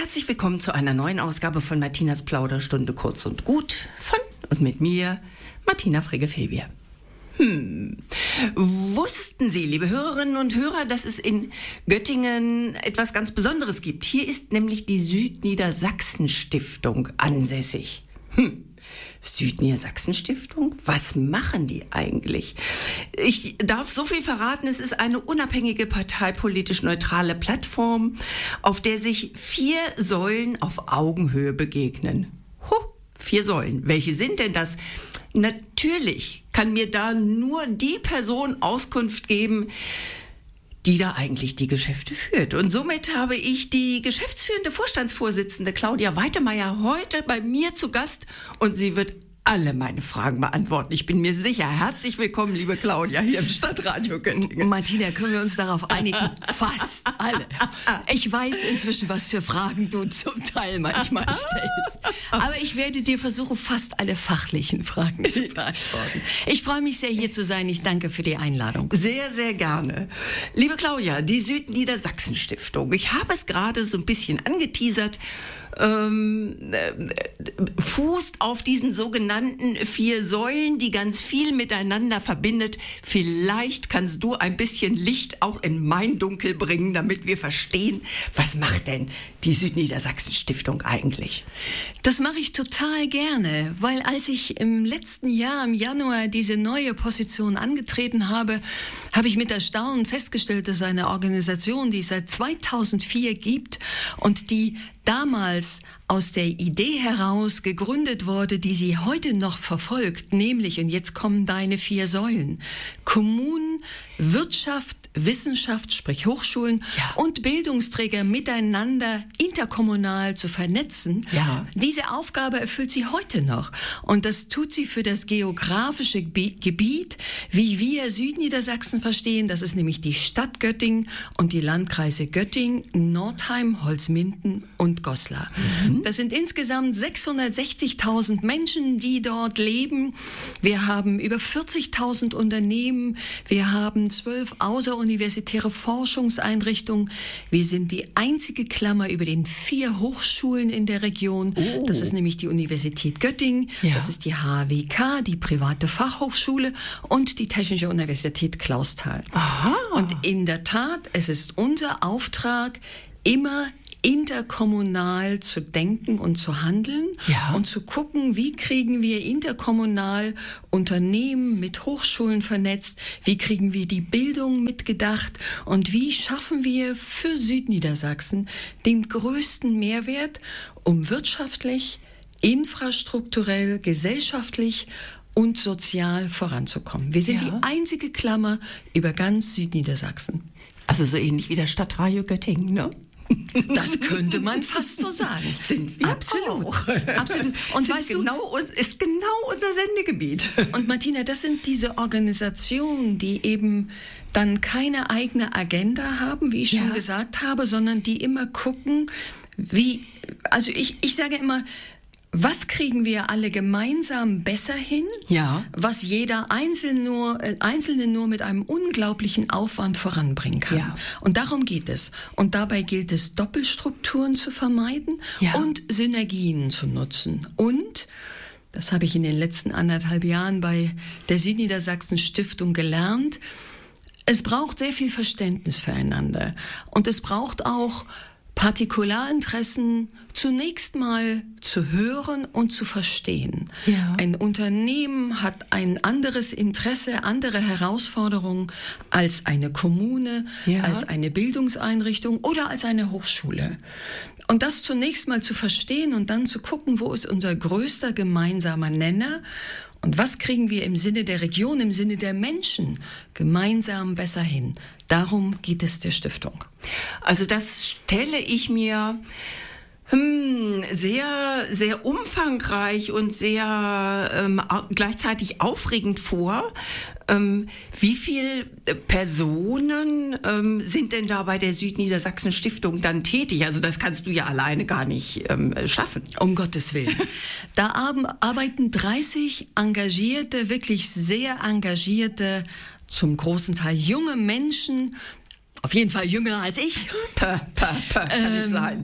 Herzlich willkommen zu einer neuen Ausgabe von Martinas Plauderstunde kurz und gut von und mit mir, Martina Frege-Febier. Wussten Sie, liebe Hörerinnen und Hörer, dass es in Göttingen etwas ganz Besonderes gibt? Hier ist nämlich die Südniedersachsen-Stiftung ansässig. Südniedersachsen-Stiftung? Was machen die eigentlich? Ich darf so viel verraten, es ist eine unabhängige, parteipolitisch neutrale Plattform, auf der sich 4 Säulen auf Augenhöhe begegnen. 4 Säulen. Welche sind denn das? Natürlich kann mir da nur die Person Auskunft geben, die da eigentlich die Geschäfte führt. Und somit habe ich die geschäftsführende Vorstandsvorsitzende Claudia Weitemeyer heute bei mir zu Gast und sie wird alle meine Fragen beantworten. Ich bin mir sicher. Herzlich willkommen, liebe Claudia, hier im Stadtradio Göttingen. Martina, können wir uns darauf einigen? Fast alle. Ich weiß inzwischen, was für Fragen du zum Teil manchmal stellst. Aber ich werde dir versuchen, fast alle fachlichen Fragen zu beantworten. Ich freue mich sehr, hier zu sein. Ich danke für die Einladung. Sehr, sehr gerne. Liebe Claudia, die Südniedersachsen-Stiftung. Ich habe es gerade so ein bisschen angeteasert. Fußt auf diesen sogenannten 4 Säulen, die ganz viel miteinander verbindet. Vielleicht kannst du ein bisschen Licht auch in mein Dunkel bringen, damit wir verstehen, was macht denn die Südniedersachsen-Stiftung eigentlich? Das mache ich total gerne, weil als ich im letzten Jahr, im Januar, diese neue Position angetreten habe, habe ich mit Erstaunen festgestellt, dass eine Organisation, die es seit 2004 gibt und die damals aus der Idee heraus gegründet wurde, die sie heute noch verfolgt, nämlich, und jetzt kommen deine 4 Säulen, Kommunen, Wirtschaft, Wissenschaft, sprich Hochschulen und Bildungsträger miteinander interkommunal zu vernetzen. Ja. Diese Aufgabe erfüllt sie heute noch. Und das tut sie für das geografische Gebiet, wie wir Südniedersachsen verstehen. Das ist nämlich die Stadt Göttingen und die Landkreise Göttingen, Nordheim, Holzminden und Goslar. Das sind insgesamt 660.000 Menschen, die dort leben. Wir haben über 40.000 Unternehmen. Wir haben 12 außeruniversitäre Forschungseinrichtungen. Wir sind die einzige Klammer über den 4 Hochschulen in der Region. Oh. Das ist nämlich die Universität Göttingen, das ist die HWK, die private Fachhochschule und die Technische Universität Clausthal. Aha. Und in der Tat, es ist unser Auftrag, immer interkommunal zu denken und zu handeln und zu gucken, wie kriegen wir interkommunal Unternehmen mit Hochschulen vernetzt, wie kriegen wir die Bildung mitgedacht und wie schaffen wir für Südniedersachsen den größten Mehrwert, um wirtschaftlich, infrastrukturell, gesellschaftlich und sozial voranzukommen. Wir sind die einzige Klammer über ganz Südniedersachsen. Also so ähnlich wie der Stadtradio Göttingen, ne? Das könnte man fast so sagen. Sind wir absolut. auch. Absolut. Und ist weißt du, ist genau unser Sendegebiet. Und Martina, das sind diese Organisationen, die eben dann keine eigene Agenda haben, wie ich schon gesagt habe, sondern die immer gucken, also ich sage immer, was kriegen wir alle gemeinsam besser hin? Ja. Was jeder Einzelne nur mit einem unglaublichen Aufwand voranbringen kann. Ja. Und darum geht es. Und dabei gilt es, Doppelstrukturen zu vermeiden und Synergien zu nutzen. Und, das habe ich in den letzten 1,5 Jahren bei der Südniedersachsen-Stiftung gelernt, es braucht sehr viel Verständnis füreinander. Und es braucht auch Partikularinteressen zunächst mal zu hören und zu verstehen. Ja. Ein Unternehmen hat ein anderes Interesse, andere Herausforderungen als eine Kommune, als eine Bildungseinrichtung oder als eine Hochschule. Und das zunächst mal zu verstehen und dann zu gucken, wo ist unser größter gemeinsamer Nenner und was kriegen wir im Sinne der Region, im Sinne der Menschen gemeinsam besser hin. Darum geht es der Stiftung. Also das stelle ich mir sehr, sehr umfangreich und sehr gleichzeitig aufregend vor. Wie viele Personen sind denn da bei der Südniedersachsen-Stiftung dann tätig? Also das kannst du ja alleine gar nicht schaffen. Um Gottes Willen. Da arbeiten 30 engagierte, wirklich sehr engagierte, zum großen Teil junge Menschen, auf jeden Fall jünger als ich. Kann nicht sein.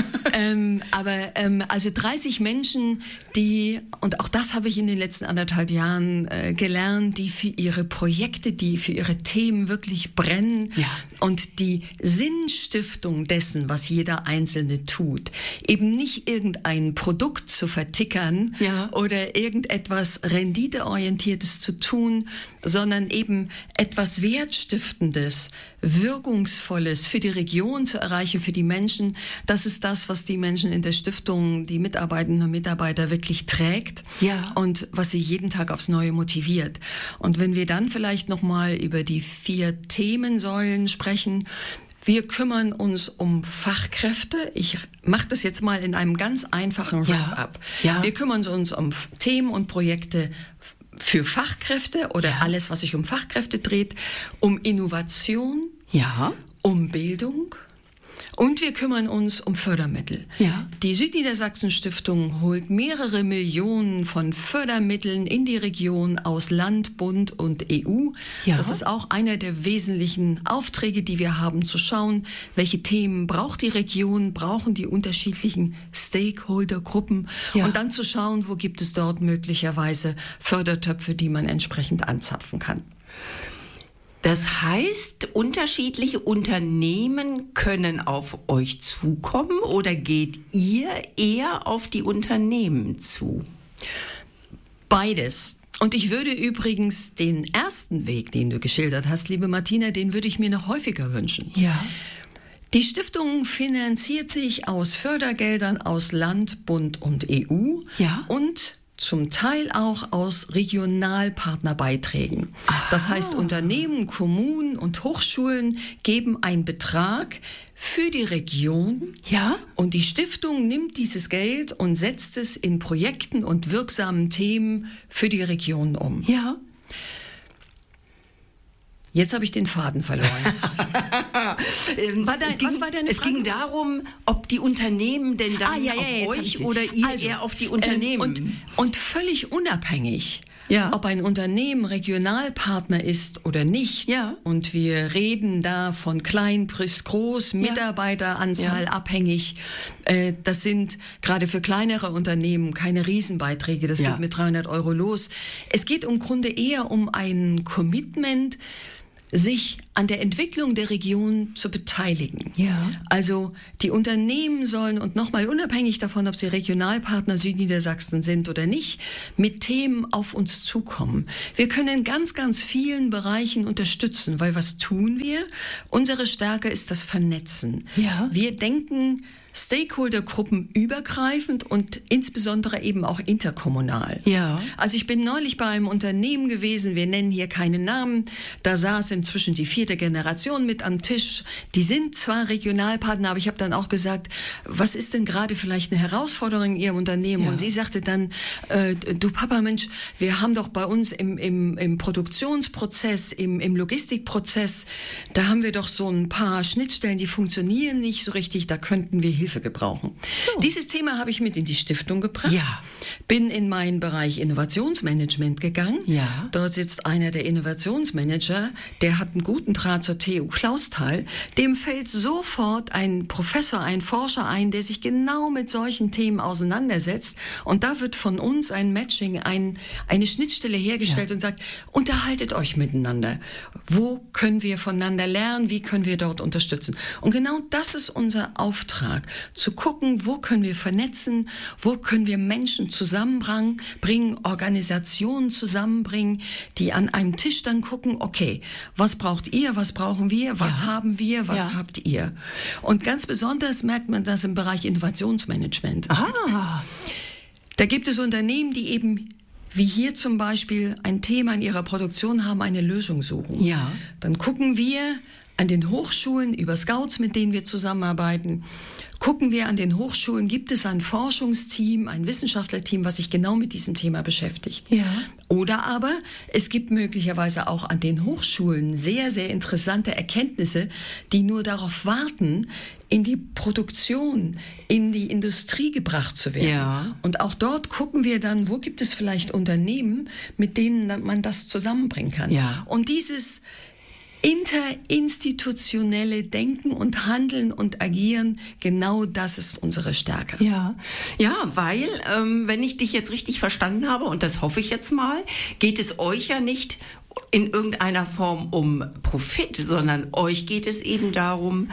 Also 30 Menschen, die, und auch das habe ich in den letzten 1,5 Jahren gelernt, die für ihre Projekte, die für ihre Themen wirklich brennen und die Sinnstiftung dessen, was jeder Einzelne tut, eben nicht irgendein Produkt zu vertickern oder irgendetwas Renditeorientiertes zu tun, sondern eben etwas Wertstiftendes, Wirkungsvolles für die Region zu erreichen, für die Menschen. Das ist das, was die Menschen in der Stiftung, die Mitarbeiterinnen und Mitarbeiter wirklich trägt und was sie jeden Tag aufs Neue motiviert. Und wenn wir dann vielleicht nochmal über die 4 Themensäulen sprechen, wir kümmern uns um Fachkräfte. Ich mache das jetzt mal in einem ganz einfachen Wrap-up. Wir kümmern uns um Themen und Projekte für Fachkräfte oder alles, was sich um Fachkräfte dreht, um Innovation, um Bildung und wir kümmern uns um Fördermittel. Die Südniedersachsen-Stiftung holt mehrere Millionen von Fördermitteln in die Region aus Land, Bund und EU. Das ist auch einer der wesentlichen Aufträge, die wir haben, zu schauen, welche Themen braucht die Region, brauchen die unterschiedlichen Stakeholdergruppen und dann zu schauen, wo gibt es dort möglicherweise Fördertöpfe, die man entsprechend anzapfen kann. Das heißt, unterschiedliche Unternehmen können auf euch zukommen oder geht ihr eher auf die Unternehmen zu? Beides. Und ich würde übrigens den ersten Weg, den du geschildert hast, liebe Martina, den würde ich mir noch häufiger wünschen. Die Stiftung finanziert sich aus Fördergeldern aus Land, Bund und EU und zum Teil auch aus Regionalpartnerbeiträgen. Das heißt, Unternehmen, Kommunen und Hochschulen geben einen Betrag für die Region und die Stiftung nimmt dieses Geld und setzt es in Projekten und wirksamen Themen für die Region um. Jetzt habe ich den Faden verloren. Was war deine Frage? Es ging darum, ob die Unternehmen denn dann auf euch oder ihr eher auf die Unternehmen. Und völlig unabhängig, ob ein Unternehmen Regionalpartner ist oder nicht. Und wir reden da von klein bis groß, Mitarbeiteranzahl abhängig. Das sind gerade für kleinere Unternehmen keine Riesenbeiträge. Das geht mit 300 € los. Es geht im Grunde eher um ein Commitment, sich an der Entwicklung der Region zu beteiligen. Also die Unternehmen sollen, und nochmal unabhängig davon, ob sie Regionalpartner Südniedersachsen sind oder nicht, mit Themen auf uns zukommen. Wir können in ganz, ganz vielen Bereichen unterstützen, weil was tun wir? Unsere Stärke ist das Vernetzen. Wir denken Stakeholdergruppen übergreifend und insbesondere eben auch interkommunal. Also ich bin neulich bei einem Unternehmen gewesen, wir nennen hier keine Namen, da saß inzwischen die 4. Generation mit am Tisch. Die sind zwar Regionalpartner, aber ich habe dann auch gesagt, was ist denn gerade vielleicht eine Herausforderung in Ihrem Unternehmen? Und sie sagte dann, du Papa, Mensch, wir haben doch bei uns im Produktionsprozess, im Logistikprozess, da haben wir doch so ein paar Schnittstellen, die funktionieren nicht so richtig, da könnten wir Hilfe gebrauchen. Dieses Thema habe ich mit in die Stiftung gebracht. Bin in meinen Bereich Innovationsmanagement gegangen. Dort sitzt einer der Innovationsmanager, der hat einen guten Draht zur TU Clausthal. Dem fällt sofort ein Professor, ein Forscher ein, der sich genau mit solchen Themen auseinandersetzt. Und da wird von uns ein Matching, eine Schnittstelle hergestellt und sagt, unterhaltet euch miteinander. Wo können wir voneinander lernen? Wie können wir dort unterstützen? Und genau das ist unser Auftrag. Zu gucken, wo können wir vernetzen, wo können wir Menschen zusammenbringen, Organisationen zusammenbringen, die an einem Tisch dann gucken, okay, was braucht ihr, was brauchen wir, was haben wir, was habt ihr? Und ganz besonders merkt man das im Bereich Innovationsmanagement. Da gibt es Unternehmen, die eben wie hier zum Beispiel ein Thema in ihrer Produktion haben, eine Lösung suchen. Dann gucken wir an den Hochschulen über Scouts, mit denen wir zusammenarbeiten, gucken wir an den Hochschulen, gibt es ein Forschungsteam, ein Wissenschaftlerteam, was sich genau mit diesem Thema beschäftigt. Oder aber es gibt möglicherweise auch an den Hochschulen sehr, sehr interessante Erkenntnisse, die nur darauf warten, in die Produktion, in die Industrie gebracht zu werden. Und auch dort gucken wir dann, wo gibt es vielleicht Unternehmen, mit denen man das zusammenbringen kann. Und dieses interinstitutionelle Denken und Handeln und Agieren, genau das ist unsere Stärke. Ja, weil, wenn ich dich jetzt richtig verstanden habe, und das hoffe ich jetzt mal, geht es euch ja nicht in irgendeiner Form um Profit, sondern euch geht es eben darum,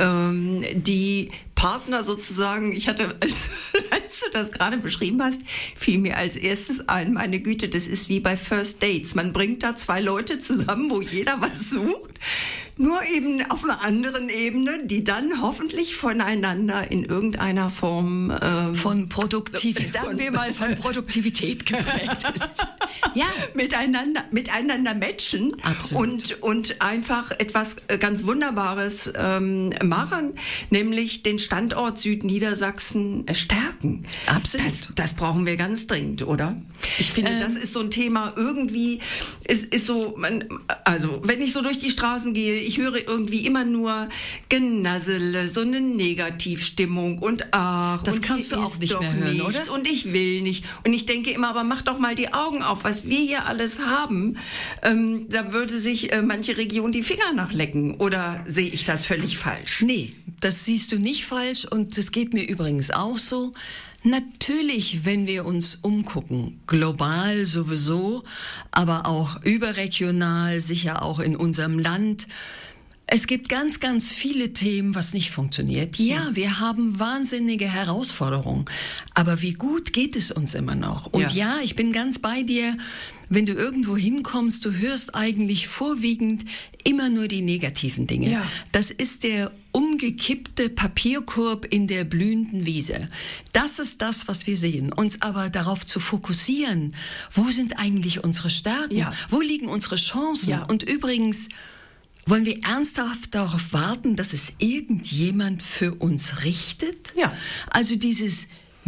die Partner sozusagen, ich hatte, als du das gerade beschrieben hast, fiel mir als erstes ein, meine Güte, das ist wie bei First Dates. Man bringt da zwei Leute zusammen, wo jeder was sucht, nur eben auf einer anderen Ebene, die dann hoffentlich voneinander in irgendeiner Form von Produktivität, sagen wir mal, von Produktivität geprägt ist. Ja, miteinander matchen. Absolut. Und einfach etwas ganz Wunderbares machen, nämlich den Standort Südniedersachsen stärken. Absolut. Das brauchen wir ganz dringend, oder? Ich finde, das ist so ein Thema, irgendwie ist so, also wenn ich so durch die Straßen gehe, ich höre irgendwie immer nur Genassele, so eine Negativstimmung und das und kannst du auch nicht mehr hören, oder? Und ich will nicht. Und ich denke immer, aber mach doch mal die Augen auf, was wir hier alles haben. Da würde sich manche Region die Finger nachlecken. Oder sehe ich das völlig falsch? Nee, das siehst du nicht falsch und das geht mir übrigens auch so. Natürlich, wenn wir uns umgucken, global sowieso, aber auch überregional, sicher auch in unserem Land. Es gibt ganz, ganz viele Themen, was nicht funktioniert. Ja, wir haben wahnsinnige Herausforderungen, aber wie gut geht es uns immer noch? Und ja, ich bin ganz bei dir. Wenn du irgendwo hinkommst, du hörst eigentlich vorwiegend immer nur die negativen Dinge. Ja. Das ist der umgekippte Papierkorb in der blühenden Wiese. Das ist das, was wir sehen. Uns aber darauf zu fokussieren, wo sind eigentlich unsere Stärken? Ja. Wo liegen unsere Chancen? Ja. Und übrigens, wollen wir ernsthaft darauf warten, dass es irgendjemand für uns richtet? Ja. Also dieses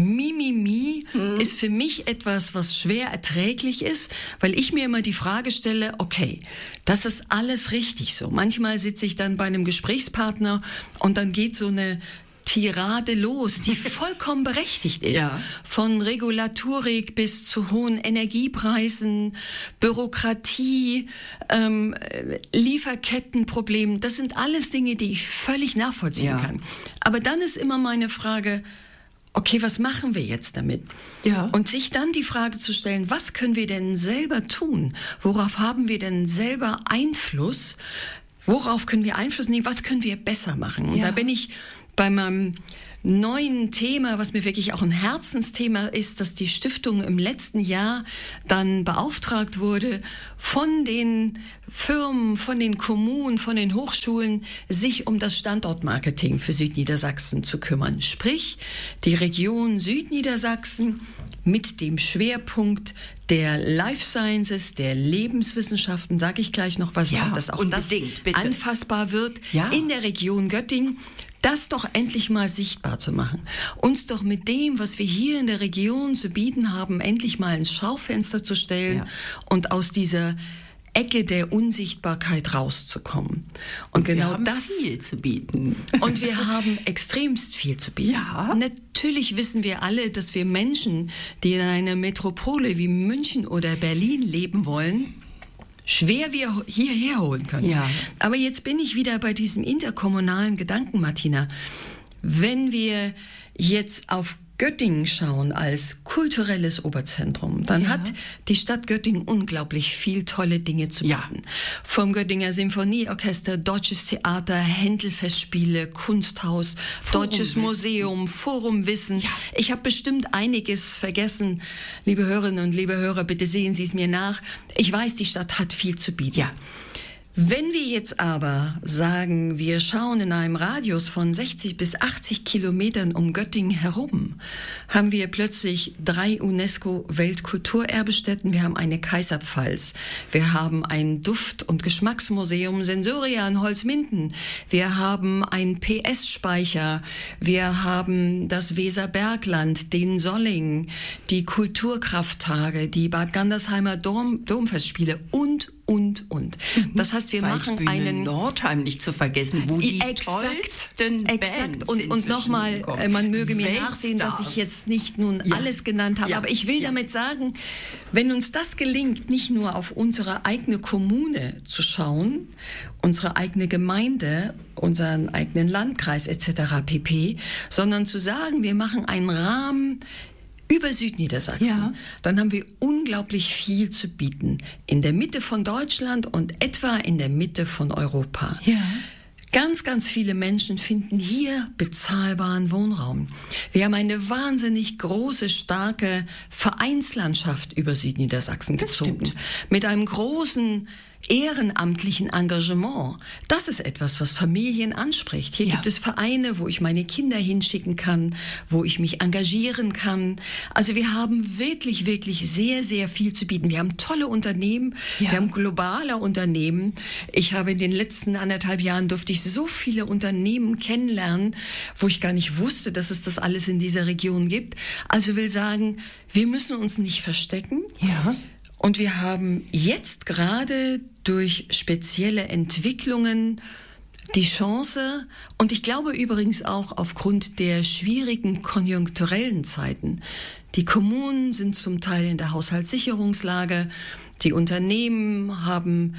Mimimi ist für mich etwas, was schwer erträglich ist, weil ich mir immer die Frage stelle, okay, das ist alles richtig so. Manchmal sitze ich dann bei einem Gesprächspartner und dann geht so eine Tirade los, die vollkommen berechtigt ist. Ja. Von Regulatorik bis zu hohen Energiepreisen, Bürokratie, Lieferkettenproblemen. Das sind alles Dinge, die ich völlig nachvollziehen kann. Aber dann ist immer meine Frage, okay, was machen wir jetzt damit? Ja. Und sich dann die Frage zu stellen, was können wir denn selber tun? Worauf haben wir denn selber Einfluss? Worauf können wir Einfluss nehmen? Was können wir besser machen? Und da bin ich bei meinem neuen Thema, was mir wirklich auch ein Herzensthema ist, dass die Stiftung im letzten Jahr dann beauftragt wurde, von den Firmen, von den Kommunen, von den Hochschulen, sich um das Standortmarketing für Südniedersachsen zu kümmern. Sprich, die Region Südniedersachsen mit dem Schwerpunkt der Life Sciences, der Lebenswissenschaften, sage ich gleich noch was, dass auch das anfassbar wird in der Region Göttingen. Das doch endlich mal sichtbar zu machen. Uns doch mit dem, was wir hier in der Region zu bieten haben, endlich mal ins Schaufenster zu stellen und aus dieser Ecke der Unsichtbarkeit rauszukommen. Und genau wir haben das viel zu bieten. Und wir haben extremst viel zu bieten. Ja. Natürlich wissen wir alle, dass wir Menschen, die in einer Metropole wie München oder Berlin leben wollen, schwer wir hierher holen können. Ja. Aber jetzt bin ich wieder bei diesem interkommunalen Gedanken, Martina. Wenn wir jetzt auf Göttingen schauen als kulturelles Oberzentrum, dann hat die Stadt Göttingen unglaublich viel tolle Dinge zu bieten. Vom Göttinger Symphonieorchester, Deutsches Theater, Händel-Festspiele, Kunsthaus, Deutsches Museum, Forum Wissen. Ja. Ich habe bestimmt einiges vergessen. Liebe Hörerinnen und liebe Hörer, bitte sehen Sie es mir nach. Ich weiß, die Stadt hat viel zu bieten. Ja. Wenn wir jetzt aber sagen, wir schauen in einem Radius von 60 bis 80 Kilometern um Göttingen herum, haben wir plötzlich 3 UNESCO-Weltkulturerbestätten. Wir haben eine Kaiserpfalz. Wir haben ein Duft- und Geschmacksmuseum Sensoria in Holzminden. Wir haben einen PS-Speicher. Wir haben das Weserbergland, den Solling, die Kulturkrafttage, die Bad Gandersheimer Domfestspiele und Das heißt, wir machen einen Nordheim nicht zu vergessen, wo die tollsten Bands und nochmal, man möge mir nachsehen, dass ich jetzt nicht nun alles genannt habe, aber ich will damit sagen, wenn uns das gelingt, nicht nur auf unsere eigene Kommune zu schauen, unsere eigene Gemeinde, unseren eigenen Landkreis etc. pp., sondern zu sagen, wir machen einen Rahmen über Südniedersachsen, dann haben wir unglaublich viel zu bieten. In der Mitte von Deutschland und etwa in der Mitte von Europa. Ja. Ganz, ganz viele Menschen finden hier bezahlbaren Wohnraum. Wir haben eine wahnsinnig große, starke Vereinslandschaft über Südniedersachsen gezogen. Mit einem großen ehrenamtlichen Engagement. Das ist etwas, was Familien anspricht. Hier gibt es Vereine, wo ich meine Kinder hinschicken kann, wo ich mich engagieren kann. Also wir haben wirklich, wirklich sehr, sehr viel zu bieten. Wir haben tolle Unternehmen, wir haben globale Unternehmen. Ich habe in den letzten 1,5 Jahren durfte ich so viele Unternehmen kennenlernen, wo ich gar nicht wusste, dass es das alles in dieser Region gibt. Also will sagen, wir müssen uns nicht verstecken. Ja. Und wir haben jetzt gerade durch spezielle Entwicklungen die Chance, und ich glaube übrigens auch aufgrund der schwierigen konjunkturellen Zeiten, die Kommunen sind zum Teil in der Haushaltssicherungslage, die Unternehmen haben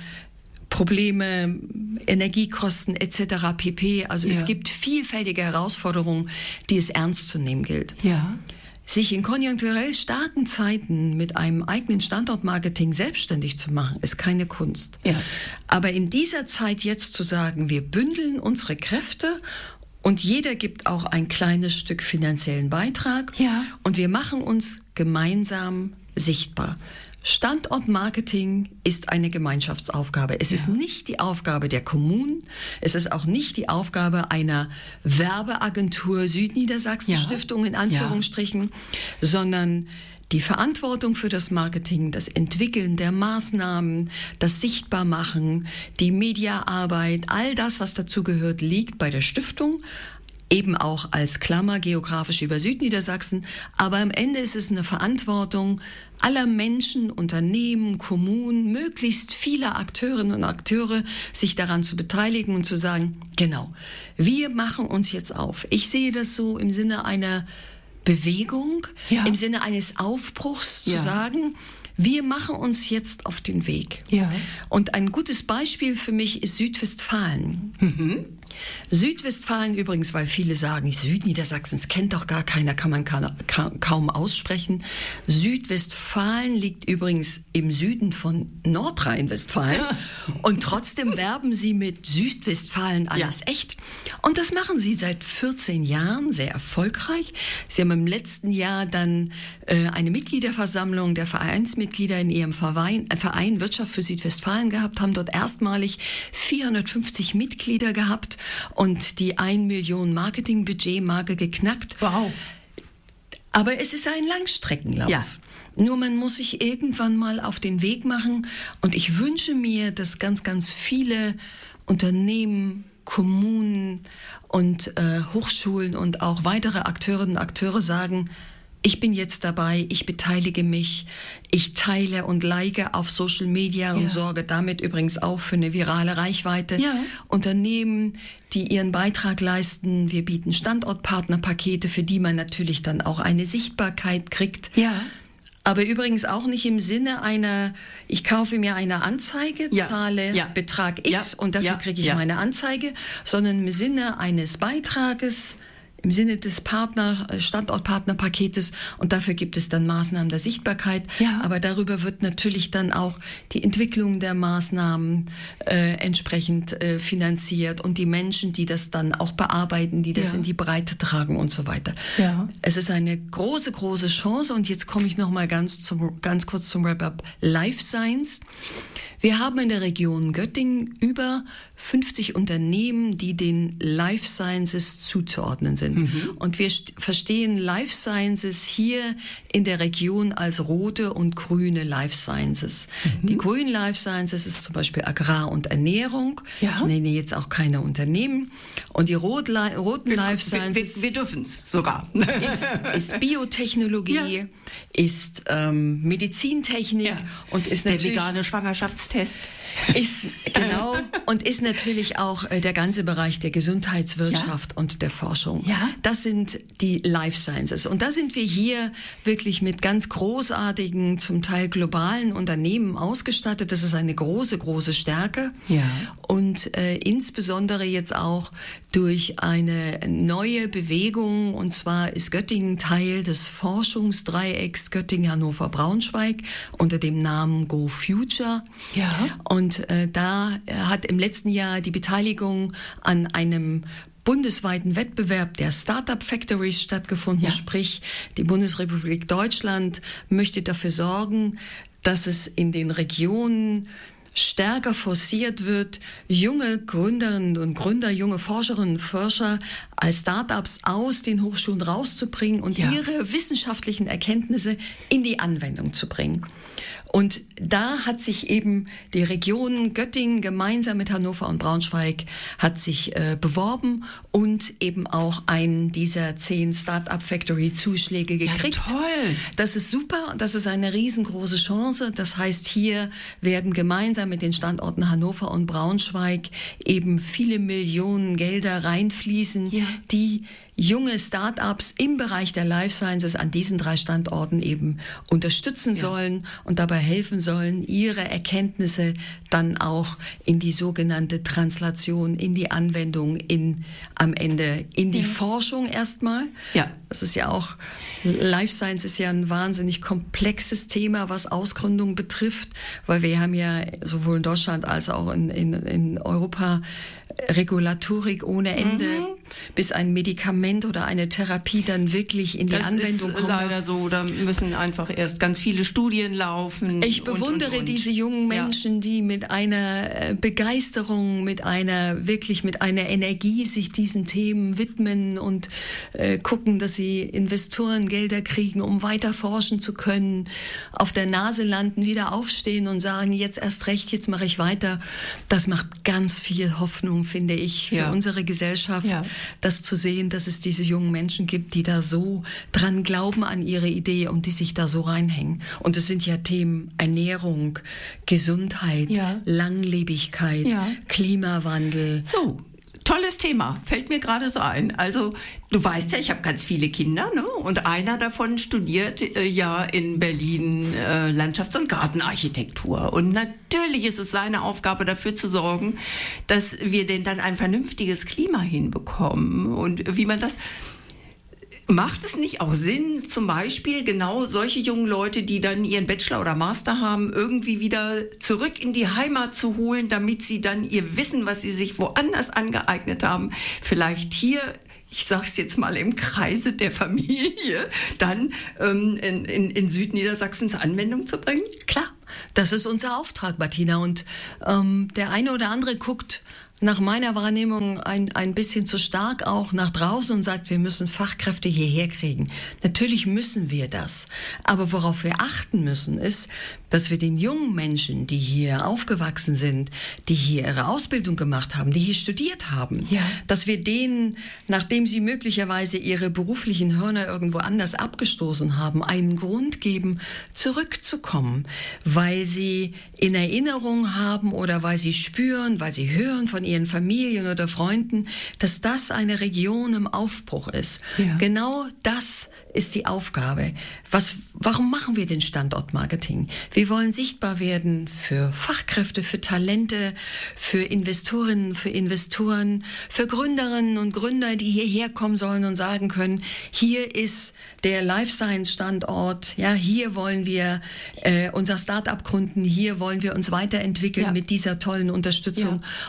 Probleme, Energiekosten etc. pp. Also es gibt vielfältige Herausforderungen, die es ernst zu nehmen gilt. Ja. Sich in konjunkturell starken Zeiten mit einem eigenen Standortmarketing selbstständig zu machen, ist keine Kunst. Ja. Aber in dieser Zeit jetzt zu sagen, wir bündeln unsere Kräfte und jeder gibt auch ein kleines Stück finanziellen Beitrag und wir machen uns gemeinsam sichtbar. Standortmarketing ist eine Gemeinschaftsaufgabe. Es ist nicht die Aufgabe der Kommunen, es ist auch nicht die Aufgabe einer Werbeagentur Südniedersachsen Stiftung in Anführungsstrichen, sondern die Verantwortung für das Marketing, das Entwickeln der Maßnahmen, das Sichtbarmachen, die Mediaarbeit, all das, was dazu gehört, liegt bei der Stiftung. Eben auch als Klammer geografisch über Südniedersachsen. Aber am Ende ist es eine Verantwortung aller Menschen, Unternehmen, Kommunen, möglichst vieler Akteurinnen und Akteure, sich daran zu beteiligen und zu sagen, genau, wir machen uns jetzt auf. Ich sehe das so im Sinne einer Bewegung, im Sinne eines Aufbruchs zu sagen, wir machen uns jetzt auf den Weg. Ja. Und ein gutes Beispiel für mich ist Südwestfalen. Mhm. Südwestfalen übrigens, weil viele sagen, Südniedersachsen, das kennt doch gar keiner, kann man kaum aussprechen. Südwestfalen liegt übrigens im Süden von Nordrhein-Westfalen und trotzdem werben sie mit Südwestfalen alles echt. Und das machen sie seit 14 Jahren sehr erfolgreich. Sie haben im letzten Jahr dann eine Mitgliederversammlung der Vereinsmitglieder in ihrem Verein Wirtschaft für Südwestfalen gehabt, haben dort erstmalig 450 Mitglieder gehabt und die 1 Million Marketingbudget-Marke geknackt. Wow. Aber es ist ein Langstreckenlauf. Ja. Nur man muss sich irgendwann mal auf den Weg machen. Und ich wünsche mir, dass ganz, ganz viele Unternehmen, Kommunen und Hochschulen und auch weitere Akteurinnen und Akteure sagen, ich bin jetzt dabei, ich beteilige mich, ich teile und like auf Social Media und sorge damit übrigens auch für eine virale Reichweite. Ja. Unternehmen, die ihren Beitrag leisten. Wir bieten Standortpartnerpakete, für die man natürlich dann auch eine Sichtbarkeit kriegt. Ja. Aber übrigens auch nicht im Sinne einer, ich kaufe mir eine Anzeige, zahle Betrag X und dafür kriege ich meine Anzeige, sondern im Sinne eines Beitrages, im Sinne des Standortpartnerpaketes, und dafür gibt es dann Maßnahmen der Sichtbarkeit. Ja. Aber darüber wird natürlich dann auch die Entwicklung der Maßnahmen entsprechend finanziert und die Menschen, die das dann auch bearbeiten, die das in die Breite tragen und so weiter. Ja. Es ist eine große, große Chance, und jetzt komme ich noch mal ganz kurz zum Wrap-up Life Science. Wir haben in der Region Göttingen über 50 Unternehmen, die den Life Sciences zuzuordnen sind. Und wir verstehen Life Sciences hier in der Region als rote und grüne Life Sciences. Die grünen Life Sciences ist zum Beispiel Agrar und Ernährung. Ja. Ich nenne jetzt auch keine Unternehmen. Und die roten Life Sciences... Wir dürfen es sogar. Ist Biotechnologie, ist Medizintechnik und ist natürlich... Der vegane Schwangerschaftstest. Genau, und ist natürlich auch der ganze Bereich der Gesundheitswirtschaft und der Forschung. Ja. Das sind die Life Sciences. Und da sind wir hier wirklich mit ganz großartigen, zum Teil globalen Unternehmen ausgestattet. Das ist eine große, große Stärke. Ja. Und insbesondere jetzt auch durch eine neue Bewegung. Und zwar ist Göttingen Teil des Forschungsdreiecks Göttingen, Hannover, Braunschweig unter dem Namen Go Future. Ja. Und da hat im letzten Jahr die Beteiligung an einem bundesweiten Wettbewerb der Startup Factories stattgefunden. Ja. Sprich, die Bundesrepublik Deutschland möchte dafür sorgen, dass es in den Regionen stärker forciert wird, junge Gründerinnen und Gründer, junge Forscherinnen und Forscher als Startups aus den Hochschulen rauszubringen und ihre wissenschaftlichen Erkenntnisse in die Anwendung zu bringen. Und da hat sich eben die Region Göttingen gemeinsam mit Hannover und Braunschweig hat sich beworben und eben auch einen dieser 10 Startup Factory Zuschläge gekriegt. Ja, toll! Das ist super, das ist eine riesengroße Chance. Das heißt, hier werden gemeinsam mit den Standorten Hannover und Braunschweig eben viele Millionen Gelder reinfließen, die junge Start-ups im Bereich der Life Sciences an diesen 3 Standorten eben unterstützen sollen und dabei helfen sollen, ihre Erkenntnisse dann auch in die sogenannte Translation, in die Anwendung, am Ende in die Forschung erstmal. Ja. Das ist ja auch, Life Science ist ja ein wahnsinnig komplexes Thema, was Ausgründung betrifft, weil wir haben ja sowohl in Deutschland als auch in Europa Regulatorik ohne Ende, bis ein Medikament oder eine Therapie dann wirklich in die Anwendung kommt. Das ist leider so, da müssen einfach erst ganz viele Studien laufen. Ich bewundere diese jungen Menschen, die mit einer Begeisterung, mit einer Energie sich diesen Themen widmen und gucken, dass sie Investorengelder kriegen, um weiter forschen zu können, auf der Nase landen, wieder aufstehen und sagen, jetzt erst recht, jetzt mache ich weiter. Das macht ganz viel Hoffnung, finde ich, für unsere Gesellschaft, das zu sehen, dass es diese jungen Menschen gibt, die da so dran glauben an ihre Idee und die sich da so reinhängen. Und es sind ja Themen Ernährung, Gesundheit, Langlebigkeit, Klimawandel. So. Tolles Thema, fällt mir gerade so ein. Also du weißt ja, ich habe ganz viele Kinder, ne? Und einer davon studiert in Berlin Landschafts- und Gartenarchitektur. Und natürlich ist es seine Aufgabe, dafür zu sorgen, dass wir denn dann ein vernünftiges Klima hinbekommen. Und wie man das... Macht es nicht auch Sinn, zum Beispiel genau solche jungen Leute, die dann ihren Bachelor oder Master haben, irgendwie wieder zurück in die Heimat zu holen, damit sie dann ihr Wissen, was sie sich woanders angeeignet haben, vielleicht hier, ich sag's jetzt mal im Kreise der Familie, dann in Südniedersachsen zur Anwendung zu bringen? Klar, das ist unser Auftrag, Martina. Und der eine oder andere guckt nach meiner Wahrnehmung ein bisschen zu stark auch nach draußen und sagt, wir müssen Fachkräfte hierher kriegen. Natürlich müssen wir das. Aber worauf wir achten müssen, ist, dass wir den jungen Menschen, die hier aufgewachsen sind, die hier ihre Ausbildung gemacht haben, die hier studiert haben, dass wir denen, nachdem sie möglicherweise ihre beruflichen Hörner irgendwo anders abgestoßen haben, einen Grund geben, zurückzukommen, weil sie in Erinnerung haben oder weil sie spüren, weil sie hören von ihren Familien oder Freunden, dass das eine Region im Aufbruch ist. Ja. Genau das ist die Aufgabe. Warum machen wir den Standortmarketing? Wir wollen sichtbar werden für Fachkräfte, für Talente, für Investorinnen, für Investoren, für Gründerinnen und Gründer, die hierher kommen sollen und sagen können, hier ist der Life Science Standort, ja, hier wollen wir unser Start-up gründen, hier wollen wir uns weiterentwickeln mit dieser tollen Unterstützung. Und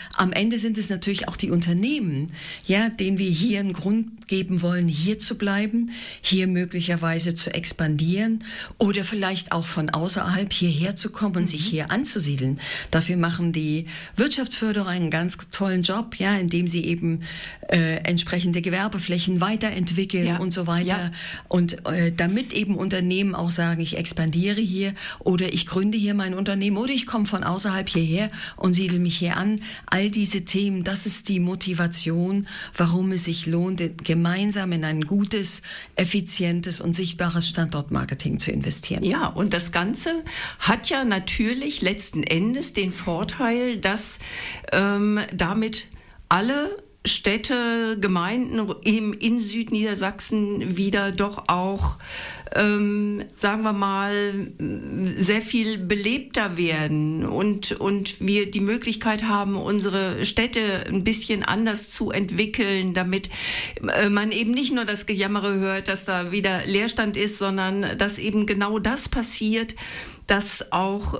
am Ende sind es natürlich auch die Unternehmen, ja, denen wir hier einen Grund geben wollen, hier zu bleiben, hier möglicherweise zu expandieren oder vielleicht auch von außerhalb hierher zu kommen und sich hier anzusiedeln. Dafür machen die Wirtschaftsförderer einen ganz tollen Job, ja, indem sie eben entsprechende Gewerbeflächen weiterentwickeln und so weiter. Ja. Und damit eben Unternehmen auch sagen, ich expandiere hier oder ich gründe hier mein Unternehmen oder ich komme von außerhalb hierher und siedle mich hier an. All diese Themen, das ist die Motivation, warum es sich lohnt, gemeinsam in ein gutes, effizientes und sichtbares Standortmarketing zu investieren. Ja, und das Ganze hat ja natürlich letzten Endes den Vorteil, dass damit alle Städte, Gemeinden in Südniedersachsen wieder doch auch, sagen wir mal, sehr viel belebter werden und wir die Möglichkeit haben, unsere Städte ein bisschen anders zu entwickeln, damit man eben nicht nur das Gejammere hört, dass da wieder Leerstand ist, sondern dass eben genau das passiert, dass auch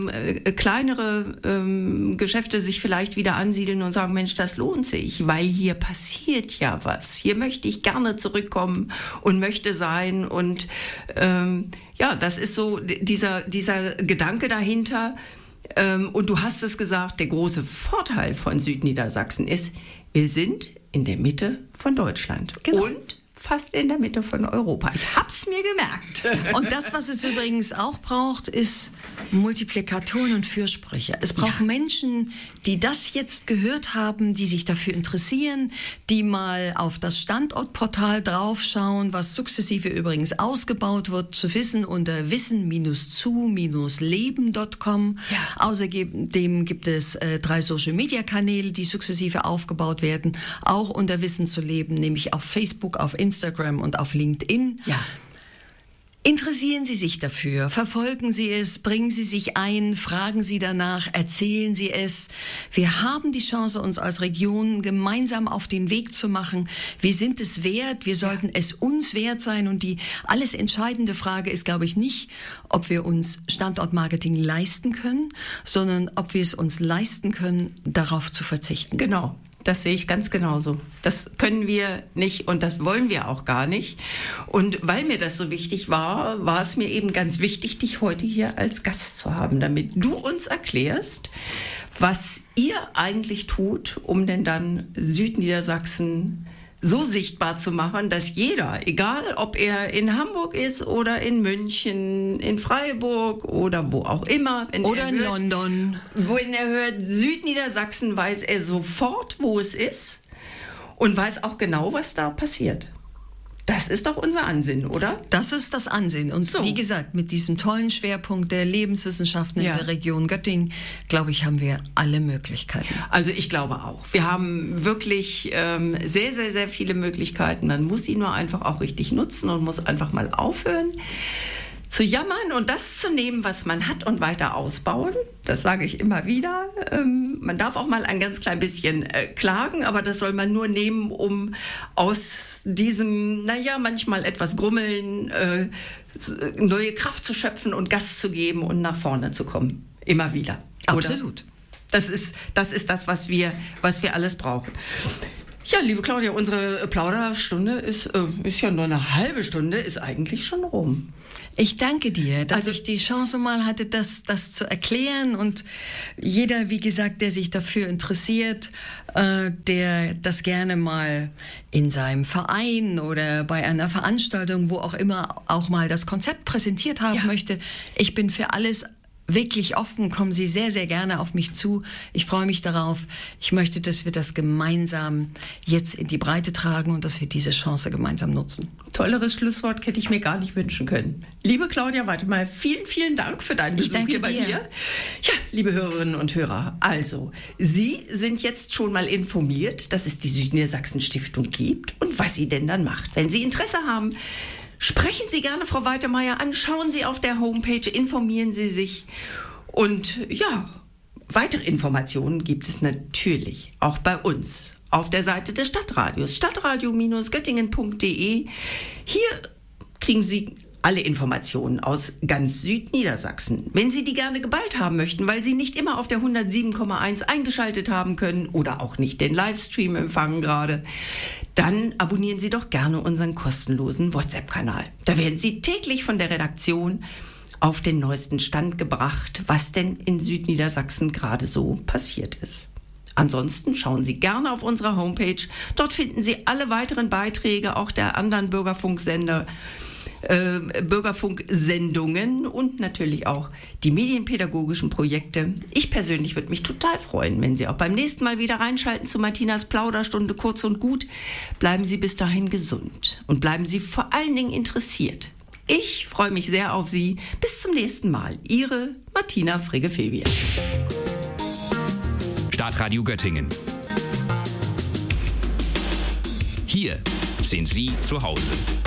kleinere Geschäfte sich vielleicht wieder ansiedeln und sagen, Mensch, das lohnt sich, weil hier passiert ja was. Hier möchte ich gerne zurückkommen und möchte sein. Und das ist so dieser Gedanke dahinter. Und du hast es gesagt, der große Vorteil von Südniedersachsen ist, wir sind in der Mitte von Deutschland. Genau. Und fast in der Mitte von Europa. Ich hab's mir gemerkt. Und das, was es übrigens auch braucht, ist Multiplikatoren und Fürsprecher. Es braucht Menschen, die das jetzt gehört haben, die sich dafür interessieren, die mal auf das Standortportal draufschauen, was sukzessive übrigens ausgebaut wird, zu wissen unter wissen-zu-leben.com. Ja. Außerdem gibt es 3 Social-Media-Kanäle, die sukzessive aufgebaut werden, auch unter Wissen zu leben, nämlich auf Facebook, auf Instagram und auf LinkedIn. Ja. Interessieren Sie sich dafür, verfolgen Sie es, bringen Sie sich ein, fragen Sie danach, erzählen Sie es. Wir haben die Chance, uns als Region gemeinsam auf den Weg zu machen. Wir sind es wert, wir sollten es uns wert sein. Und die alles entscheidende Frage ist, glaube ich, nicht, ob wir uns Standortmarketing leisten können, sondern ob wir es uns leisten können, darauf zu verzichten. Genau. Das sehe ich ganz genauso. Das können wir nicht und das wollen wir auch gar nicht. Und weil mir das so wichtig war, war es mir eben ganz wichtig, dich heute hier als Gast zu haben, damit du uns erklärst, was ihr eigentlich tut, um denn dann Südniedersachsen so sichtbar zu machen, dass jeder, egal ob er in Hamburg ist oder in München, in Freiburg oder wo auch immer. Oder in London. Wenn er hört Südniedersachsen, weiß er sofort, wo es ist und weiß auch genau, was da passiert. Das ist doch unser Ansinnen, oder? Das ist das Ansinnen. Und wie gesagt, mit diesem tollen Schwerpunkt der Lebenswissenschaften in der Region Göttingen, glaube ich, haben wir alle Möglichkeiten. Also ich glaube auch. Wir haben wirklich sehr, sehr, sehr viele Möglichkeiten. Man muss sie nur einfach auch richtig nutzen und muss einfach mal aufhören zu jammern und das zu nehmen, was man hat und weiter ausbauen. Das sage ich immer wieder. Man darf auch mal ein ganz klein bisschen klagen, aber das soll man nur nehmen, um aus diesem, manchmal etwas Grummeln, neue Kraft zu schöpfen und Gas zu geben und nach vorne zu kommen. Immer wieder. Absolut. Das ist das, was wir alles brauchen. Ja, liebe Claudia, unsere Plauderstunde ist ja nur eine halbe Stunde, ist eigentlich schon rum. Ich danke dir, dass ich die Chance mal hatte, das zu erklären und jeder, wie gesagt, der sich dafür interessiert, der das gerne mal in seinem Verein oder bei einer Veranstaltung, wo auch immer, auch mal das Konzept präsentiert haben möchte. Ich bin für alles wirklich offen, kommen Sie sehr, sehr gerne auf mich zu. Ich freue mich darauf. Ich möchte, dass wir das gemeinsam jetzt in die Breite tragen und dass wir diese Chance gemeinsam nutzen. Tolleres Schlusswort hätte ich mir gar nicht wünschen können. Liebe Claudia Weitemeyer, vielen, vielen Dank für deinen Besuch hier bei mir. Ja, liebe Hörerinnen und Hörer, also, Sie sind jetzt schon mal informiert, dass es die Südniedersachsen-Stiftung gibt und was sie denn dann macht. Wenn Sie Interesse haben, sprechen Sie gerne Frau Weitemeyer an, schauen Sie auf der Homepage, informieren Sie sich und weitere Informationen gibt es natürlich auch bei uns auf der Seite des Stadtradios, stadtradio-göttingen.de. Hier kriegen Sie Alle Informationen aus ganz Südniedersachsen. Wenn Sie die gerne geballt haben möchten, weil Sie nicht immer auf der 107,1 eingeschaltet haben können oder auch nicht den Livestream empfangen gerade, dann abonnieren Sie doch gerne unseren kostenlosen WhatsApp-Kanal. Da werden Sie täglich von der Redaktion auf den neuesten Stand gebracht, was denn in Südniedersachsen gerade so passiert ist. Ansonsten schauen Sie gerne auf unsere Homepage. Dort finden Sie alle weiteren Beiträge, auch der anderen Bürgerfunksendungen und natürlich auch die medienpädagogischen Projekte. Ich persönlich würde mich total freuen, wenn Sie auch beim nächsten Mal wieder reinschalten zu Martinas Plauderstunde kurz und gut. Bleiben Sie bis dahin gesund und bleiben Sie vor allen Dingen interessiert. Ich freue mich sehr auf Sie. Bis zum nächsten Mal. Ihre Martina Frigge-Febier. Stadtradio Göttingen. Hier sind Sie zu Hause.